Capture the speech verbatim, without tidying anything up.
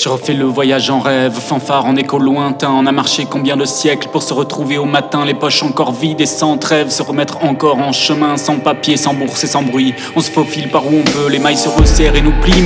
Je refais le voyage en rêve, fanfare en écho lointain. On a marché combien de siècles pour se retrouver au matin, les poches encore vides et sans trêve, se remettre encore en chemin, sans papier, sans bourse et sans bruit. On se faufile par où on peut, les mailles se resserrent et nous plient.